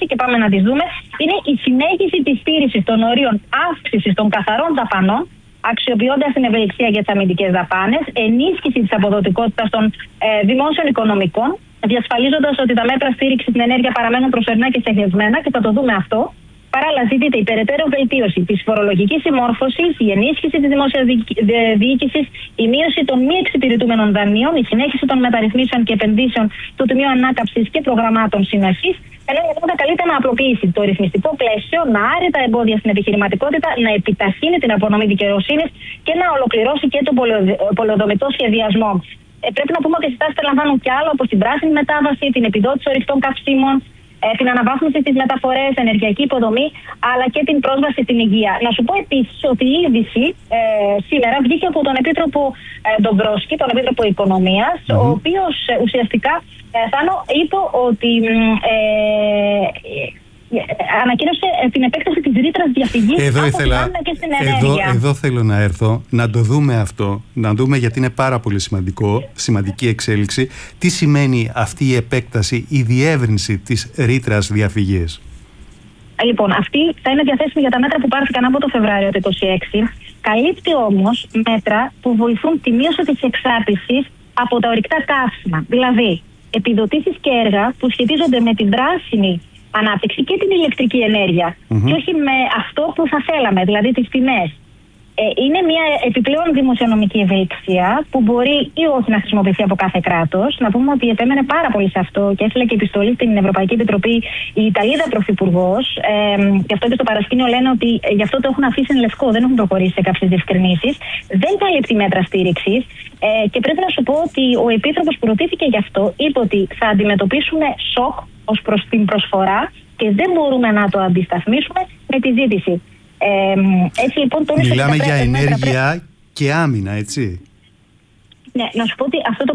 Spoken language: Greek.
και πάμε να τις δούμε, είναι η συνέχιση της στήρησης των ορίων αύξησης των καθαρών δαπανών, αξιοποιώντας την ευελιξία για τις αμυντικές δαπάνες, ενίσχυση της αποδοτικότητας των δημόσιων οικονομικών, διασφαλίζοντας ότι τα μέτρα στήριξη στην ενέργεια παραμένουν προσωρινά και στοχευμένα, και θα το δούμε αυτό. Παράλληλα, ζητείται η περαιτέρω βελτίωση της φορολογικής συμμόρφωσης, η ενίσχυση της δημόσιας διοίκησης, η μείωση των μη εξυπηρετούμενων δανείων, η συνέχιση των μεταρρυθμίσεων και επενδύσεων του Ταμείου Ανάκαμψης και προγραμμάτων συνοχής, ενώ η Ελλάδα καλείται να απλοποιήσει το ρυθμιστικό πλαίσιο, να άρει τα εμπόδια στην επιχειρηματικότητα, να επιταχύνει την απονομή δικαιοσύνης και να ολοκληρώσει και τον πολεοδομητό σχεδιασμό. Πρέπει να πούμε ότι οι συστάσεις περιλαμβάνουν κι άλλο, όπως την πράσινη μετάβαση, την επιδότηση ορυκτών καυσίμων, την αναβάθμιση στις μεταφορές, ενεργειακή υποδομή, αλλά και την πρόσβαση στην υγεία. Να σου πω επίσης ότι η είδηση σήμερα βγήκε από τον Επίτροπο Ντομπρόσκι, τον Επίτροπο Οικονομίας, ο οποίος ουσιαστικά είπε ότι ανακοίνωσε την επέκταση της ρήτρας διαφυγής από την άμυνα και στην ενέργεια. Εδώ θέλω να έρθω, να το δούμε αυτό, να δούμε, γιατί είναι πάρα πολύ σημαντική εξέλιξη. Τι σημαίνει αυτή η επέκταση, η διεύρυνση της ρήτρας διαφυγής? Λοιπόν, αυτή θα είναι διαθέσιμη για τα μέτρα που πάρθηκαν από το Φεβρουάριο του 2026. Καλύπτει όμως μέτρα που βοηθούν τη μείωση της εξάρτησης από τα ορυκτά καύσιμα. Δηλαδή, επιδοτήσεις και έργα που σχετίζονται με την πράσινη ανάπτυξη και την ηλεκτρική ενέργεια, και όχι με αυτό που θα θέλαμε, δηλαδή τις τιμές. Είναι μια επιπλέον δημοσιονομική ευελιξία που μπορεί ή όχι να χρησιμοποιηθεί από κάθε κράτος. Να πούμε ότι επέμενε πάρα πολύ σε αυτό και έστειλε και επιστολή στην Ευρωπαϊκή Επιτροπή η Ιταλίδα Πρωθυπουργός. Γι' αυτό και στο παρασκήνιο λένε ότι γι' αυτό το έχουν αφήσει εν λευκό, δεν έχουν προχωρήσει σε κάποιες διευκρινήσεις. Δεν καλύπτει μέτρα στήριξης. Και πρέπει να σου πω ότι ο Επίτροπος που ρωτήθηκε γι' αυτό είπε ότι θα αντιμετωπίσουμε σοκ ως προς την προσφορά και δεν μπορούμε να το αντισταθμίσουμε με τη ζήτηση. Έτσι, λοιπόν, μιλάμε για ενέργεια και άμυνα, έτσι. Ναι, να σου πω ότι αυτό το